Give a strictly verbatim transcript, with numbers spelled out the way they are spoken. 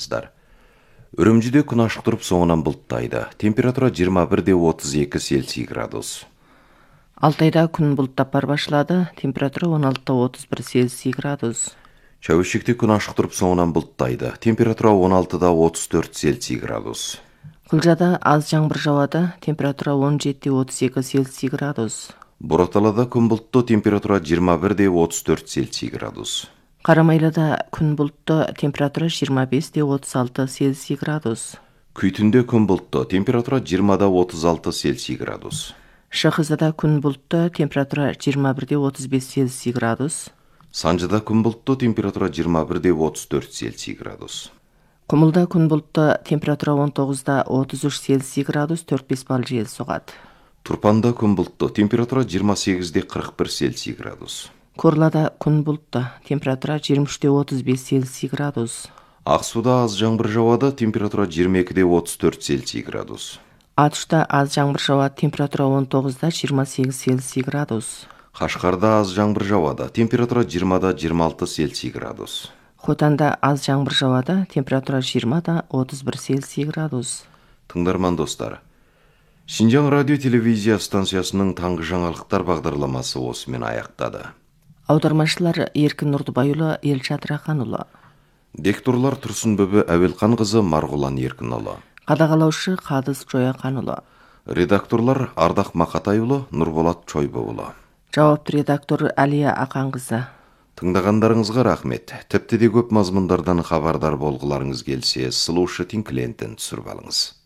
саламатсыздар. Үрімжіде күн ашық тұрып соңынан бұлттайды. Температура жиырма бір де отыз екі Цельсий градус. Алтайда күн бұлттап бар башлады. Температура он алты да отыз бір Цельсий градус. Чәуішекте күн ашық тұрып соңынан бұлттайды. Температура он алты да отыз төрт Цельсий градус. Құлжада аз жаңбыр жауады. Температура он жеті де отыз екі Цельсий градус. Бораталада күн бұлтты, температура жиырма бір де отыз төрт Цельсий градус. Қарамайлада күн бұлтты, температура жиырма бес де отыз алты Цельсий градус. Күйтінде күн бұлтты, температура жиырма да отыз алты Цельсий градус. Шахызада күн бұлтты, температура жиырма бір де отыз бес Цельсий градус. Санжыда күн бұлтты, температура жиырма бір де отыз төрт Цельсий градус. Құмылда күн бұлтты, температура он тоғыз да отыз үш Цельсий градус, төрт бес бал жел соғады. Турпанда күн бұлтты, температура жиырма сегіз де қырық бір Цельсий градус. Корлада күн бұлтты, температура жиырма үш де отыз бес Цельсий градус. Ақсуда аз жаңбыр жауады, температура жиырма екі де отыз төрт Цельсий градус. Атышта аз жаңбыр жауады, температура он тоғыз да жиырма сегіз Цельсий градус. Қашқарда аз жаңбыр жауады, температура жиырма да жиырма алты Цельсий градус. Хотанда аз жаңбыр жауады, температура жиырма да отыз бір Цельсий градус. Тыңдарман достар, Шинжаң радио телевизия станциясының таңғы жаңалықтар бағдарламасы осымен аяқтады. Аудармашылар Еркін Нұрдыбайұлы, Елшат Раханұлы. Дикторлар Тұрсынбөбі Әуелқанқызы, Марғұлан Еркінұлы. Қадағалаушы Қадыс Жояқанұлы. Редакторлар Ардақ Мақатайұлы, Нұрболат Чойбұлы. Жауапты редактор Әлия Ақанқызы. Тыңдағандарыңызға рахмет. Тіпті де көп мазмұндардан хабардар болғыларыңыз келсе, слушать клиентін түсіріп алыңыз.